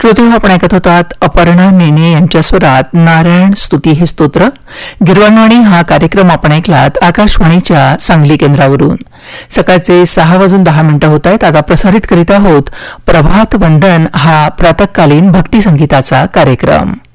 श्रोते आपण ऐकत होतात अपर्णा नेने यांच्या स्वरात नारायण स्तुती हे स्तोत्र. गिरवाणवाणी हा कार्यक्रम आपण ऐकलात आकाशवाणीच्या सांगली केंद्रावरून. सकाळचे 6:10 होत आहेत. आता प्रसारित करीत आहोत प्रभात वंदन हा प्रातःकालीन भक्ती संगीताचा कार्यक्रम.